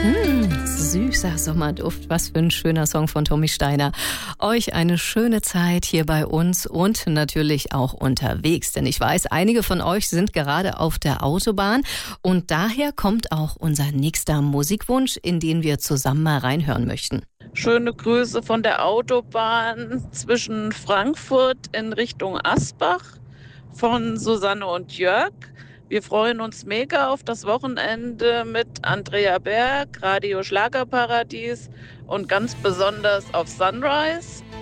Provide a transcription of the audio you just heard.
Süßer Sommerduft, was für ein schöner Song von Tommy Steiner. Euch eine schöne Zeit hier bei uns und natürlich auch unterwegs, denn ich weiß, einige von euch sind gerade auf der Autobahn und daher kommt auch unser nächster Musikwunsch, in den wir zusammen mal reinhören möchten. Schöne Grüße von der Autobahn zwischen Frankfurt in Richtung Asbach von Susanne und Jörg. Wir freuen uns mega auf das Wochenende mit Andrea Berg, Radio Schlagerparadies und ganz besonders auf Sunrise.